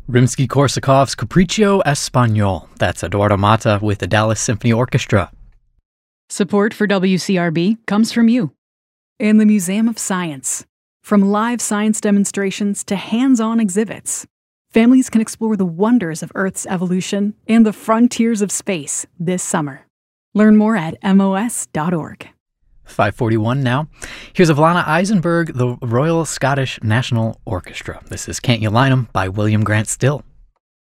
Rimsky-Korsakov's Capriccio Espagnol. That's Eduardo Mata with the Dallas Symphony Orchestra. Support for WCRB comes from you and the Museum of Science. From live science demonstrations to hands-on exhibits, families can explore the wonders of Earth's evolution and the frontiers of space this summer. Learn more at mos.org. 5:41 now. Here's Ivana Eisenberg, the Royal Scottish National Orchestra. This is Can't You Line 'Em by William Grant Still.